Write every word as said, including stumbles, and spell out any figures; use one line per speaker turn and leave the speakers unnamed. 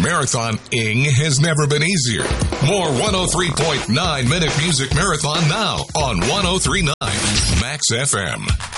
Marathoning has never been easier. More one oh three point nine Minute Music Marathon now on one oh three point nine Max F M.